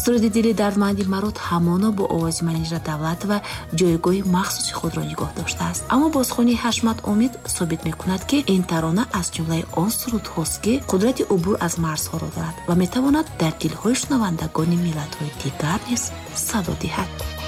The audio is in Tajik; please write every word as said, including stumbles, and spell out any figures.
суруди дили дардманди Марод ҳамоно бо овози менеҷера Давлатова ҷойгоҳи махсуси худро нигоҳ доштааст. Аммо бозхонии Ҳашмат Умид собит мекунад, ки ин тарона аз ҷумлаи он сурудҳост, ки қудрати убур аз марзҳоро дорад ва метавонад дар дилҳои шунавандагони миллатҳои дигар низ садо диҳад.